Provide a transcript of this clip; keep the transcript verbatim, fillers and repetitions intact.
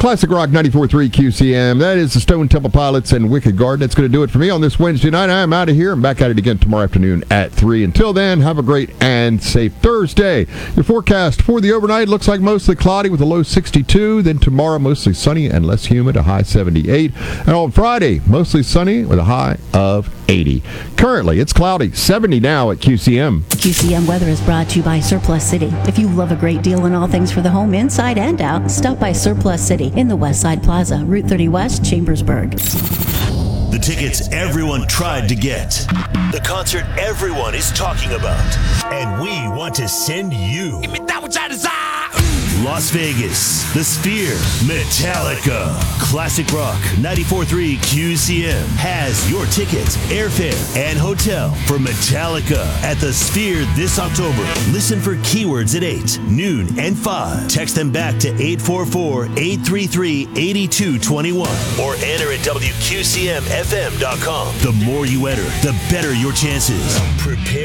Classic Rock ninety-four point three Q C M. That is the Stone Temple Pilots and Wicked Garden. That's going to do it for me on this Wednesday night. I am out of here. I'm back at it again tomorrow afternoon at three. Until then, have a great and safe Thursday. Your forecast for the overnight looks like mostly cloudy with a low sixty-two. Then tomorrow, mostly sunny and less humid, a high seventy-eight. And on Friday, mostly sunny with a high of eighty. Currently, it's cloudy, seventy now at Q C M. Q C M weather is brought to you by Surplus City. If you love a great deal on all things for the home, inside and out, stop by Surplus City in the Westside Plaza, Route thirty West, Chambersburg. The tickets everyone tried to get. The concert everyone is talking about. And we want to send you. Give me that which I desire. Las Vegas, The Sphere, Metallica. Classic Rock ninety-four point three Q C M has your tickets, airfare, and hotel for Metallica at The Sphere this October. Listen for keywords at eight, noon, and five. Text them back to eight four four, eight three three, eight two two one or enter at W Q C M F M dot com. The more you enter, the better your chances. Prepare.